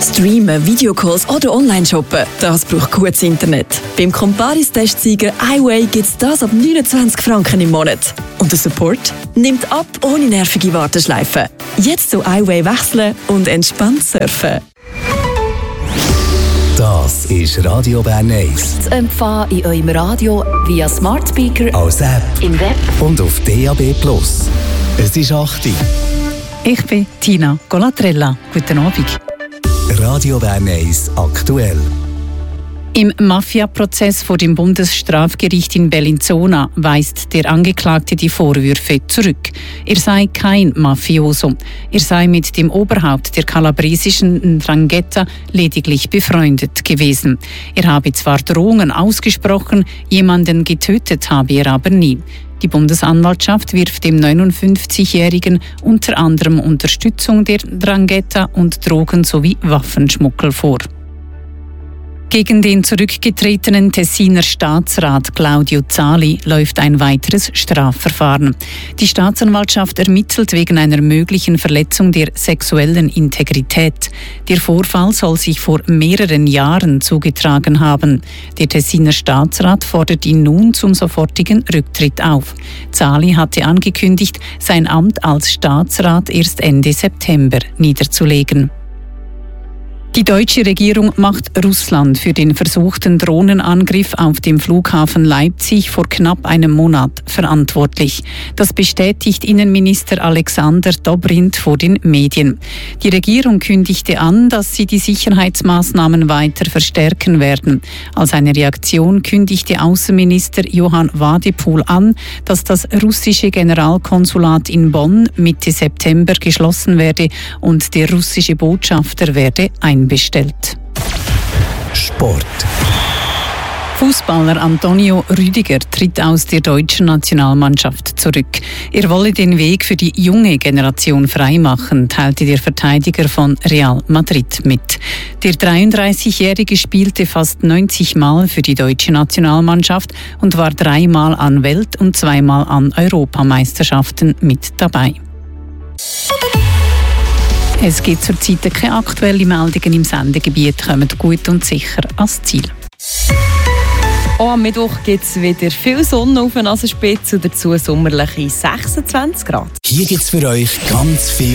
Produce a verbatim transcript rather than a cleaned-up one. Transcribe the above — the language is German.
Streamen, Videocalls oder Online-Shoppen, das braucht gutes Internet. Beim Comparis-Testsieger iWay gibt es das ab neunundzwanzig Franken im Monat. Und der Support nimmt ab ohne nervige Warteschleifen. Jetzt zu iWay wechseln und entspannt surfen. Das ist Radio Bern eins. Zu empfangen in eurem Radio via Smart Speaker, als App, im Web und auf D A B Plus. Es ist acht Uhr. Ich bin Tina Colatrella. Guten Abend. Radio Bern eins aktuell. Im Mafia-Prozess vor dem Bundesstrafgericht in Bellinzona weist der Angeklagte die Vorwürfe zurück. Er sei kein Mafioso. Er sei mit dem Oberhaupt der kalabresischen Ndrangheta lediglich befreundet gewesen. Er habe zwar Drohungen ausgesprochen, jemanden getötet habe er aber nie. Die Bundesanwaltschaft wirft dem neunundfünfzigjährigen unter anderem Unterstützung der Ndrangheta und Drogen- sowie Waffenschmuggel vor. Gegen den zurückgetretenen Tessiner Staatsrat Claudio Zali läuft ein weiteres Strafverfahren. Die Staatsanwaltschaft ermittelt wegen einer möglichen Verletzung der sexuellen Integrität. Der Vorfall soll sich vor mehreren Jahren zugetragen haben. Der Tessiner Staatsrat fordert ihn nun zum sofortigen Rücktritt auf. Zali hatte angekündigt, sein Amt als Staatsrat erst Ende September niederzulegen. Die deutsche Regierung macht Russland für den versuchten Drohnenangriff auf dem Flughafen Leipzig vor knapp einem Monat verantwortlich. Das bestätigt Innenminister Alexander Dobrindt vor den Medien. Die Regierung kündigte an, dass sie die Sicherheitsmaßnahmen weiter verstärken werden. Als eine Reaktion kündigte Außenminister Johann Wadepool an, dass das russische Generalkonsulat in Bonn Mitte September geschlossen werde und der russische Botschafter werde einbestellt. Sport. Fußballer Antonio Rüdiger tritt aus der deutschen Nationalmannschaft zurück. Er wolle den Weg für die junge Generation freimachen, teilte der Verteidiger von Real Madrid mit. Der dreiunddreißigjährige spielte fast neunzig Mal für die deutsche Nationalmannschaft und war dreimal an Welt- und zweimal an Europameisterschaften mit dabei. Es gibt zurzeit keine aktuellen Meldungen im Sendegebiet, kommen gut und sicher ans Ziel. Auch am Mittwoch gibt es wieder viel Sonne auf der Nasenspitze und dazu sommerliche sechsundzwanzig Grad. Hier gibt es für euch ganz viel